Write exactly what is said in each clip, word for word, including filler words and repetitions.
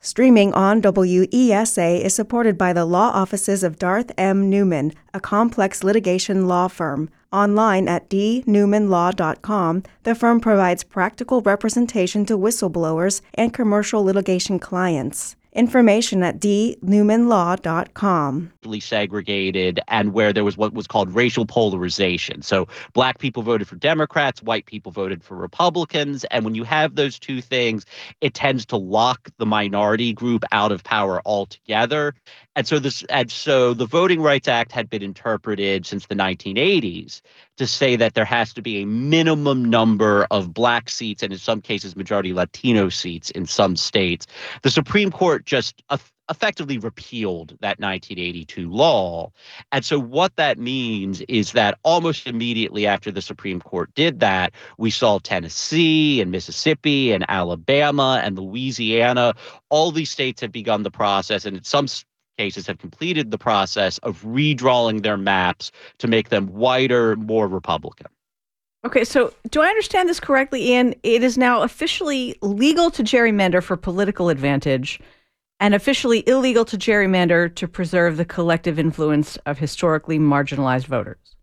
Streaming on W E S A is supported by the law offices of Darth M. Newman, a complex litigation law firm. Online at d newman law dot com, the firm provides practical representation to whistleblowers and commercial litigation clients. Information at d newman law dot com. Segregated, and where there was what was called racial polarization. So black people voted for Democrats, white people voted for Republicans. And when you have those two things, it tends to lock the minority group out of power altogether. And so this and so the Voting Rights Act had been interpreted since the nineteen eighties to say that there has to be a minimum number of black seats and in some cases majority Latino seats in some states. The Supreme Court just uh, effectively repealed that nineteen eighty-two law. And so what that means is that almost immediately after the Supreme Court did that, we saw Tennessee and Mississippi and Alabama and Louisiana. All these states have begun the process, and in some cases have completed the process of redrawing their maps to make them whiter, more Republican. Okay, so do I understand this correctly, Ian? It is now officially legal to gerrymander for political advantage and officially illegal to gerrymander to preserve the collective influence of historically marginalized voters.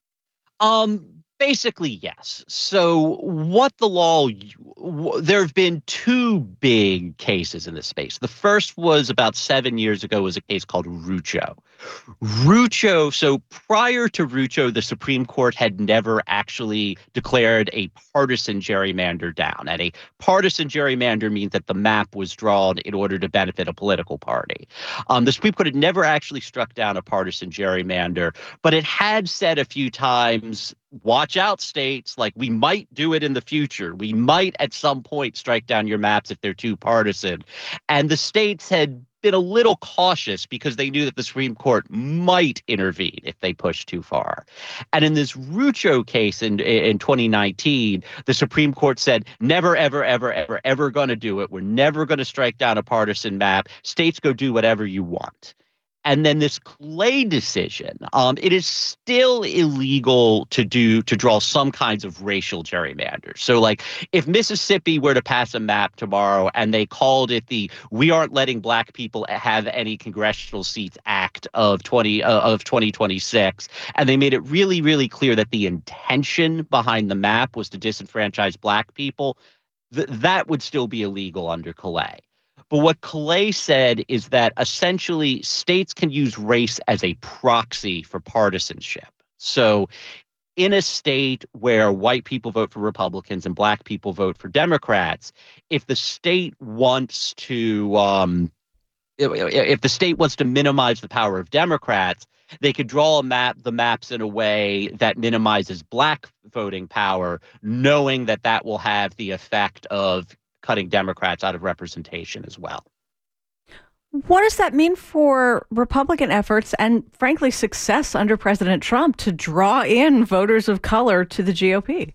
Um, basically, yes. So what the law, there have been two big cases in this space. The first was about seven years ago, was a case called Rucho. Rucho, so prior to Rucho, the Supreme Court had never actually declared a partisan gerrymander down. And a partisan gerrymander means that the map was drawn in order to benefit a political party. Um, the Supreme Court had never actually struck down a partisan gerrymander, but it had said a few times, watch out, states, like we might do it in the future. We might at some point strike down your maps if they're too partisan. And the states had been a little cautious because they knew that the Supreme Court might intervene if they pushed too far. And in this Rucho case in, in twenty nineteen, the Supreme Court said, never, ever, ever, ever, ever going to do it. We're never going to strike down a partisan map. States go do whatever you want. And then this Clay decision, um, it is still illegal to do to draw some kinds of racial gerrymanders. So like if Mississippi were to pass a map tomorrow and they called it the "We aren't letting black people have any congressional seats Act of twenty uh, of twenty twenty-six, and they made it really, really clear that the intention behind the map was to disenfranchise black people, th- that would still be illegal under Clay. But what Clay said is that essentially states can use race as a proxy for partisanship. So in a state where white people vote for Republicans and black people vote for Democrats, if the state wants to um, if the state wants to minimize the power of Democrats, they could draw a map, the maps in a way that minimizes black voting power, knowing that that will have the effect of cutting Democrats out of representation as well. What does that mean for Republican efforts and, frankly, success under President Trump to draw in voters of color to the G O P?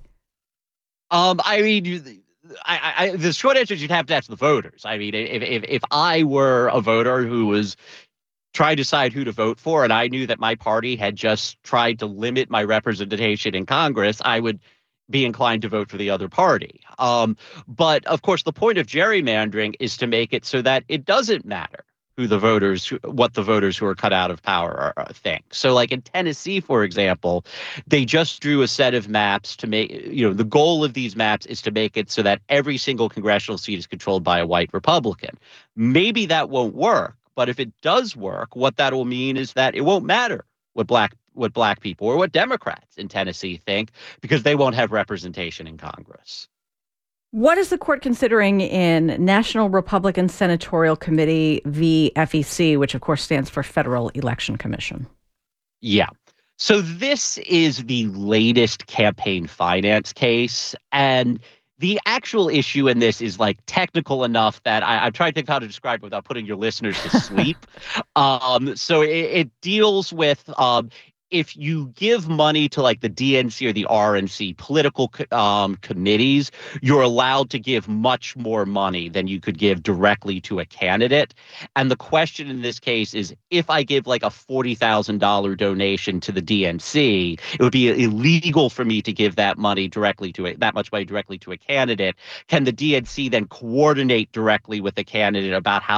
Um, I mean, I, I, the short answer is you'd have to ask the voters. I mean, if if if I were a voter who was trying to decide who to vote for, and I knew that my party had just tried to limit my representation in Congress, I would be inclined to vote for the other party. Um, but of course, the point of gerrymandering is to make it so that it doesn't matter who the voters, what the voters who are cut out of power are, think. So like in Tennessee, for example, they just drew a set of maps to make, you know, the goal of these maps is to make it so that every single congressional seat is controlled by a white Republican. Maybe that won't work, but if it does work, what that will mean is that it won't matter what black what black people or what Democrats in Tennessee think, because they won't have representation in Congress. What is the court considering in National Republican Senatorial Committee v. F E C, which of course stands for Federal Election Commission? Yeah. So this is the latest campaign finance case. And the actual issue in this is like technical enough that I, I'm trying to think how to describe it without putting your listeners to sleep. um, so it, it deals with um, if you give money to like the D N C or the R N C political um, committees, you're allowed to give much more money than you could give directly to a candidate. And the question in this case is, if I give like a forty thousand dollars donation to the D N C, it would be illegal for me to give that money directly to it, that much money directly to a candidate. Can the D N C then coordinate directly with the candidate about how